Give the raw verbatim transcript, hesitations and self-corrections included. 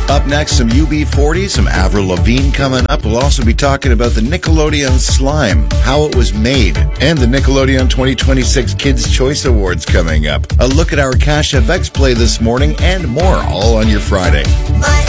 Up next, some U B forty, some Avril Lavigne coming up. We'll also be talking about the Nickelodeon Slime, how it was made, and the Nickelodeon twenty twenty-six Kids' Choice Awards coming up. A look at our Cash F X play this morning and more, all on your Friday.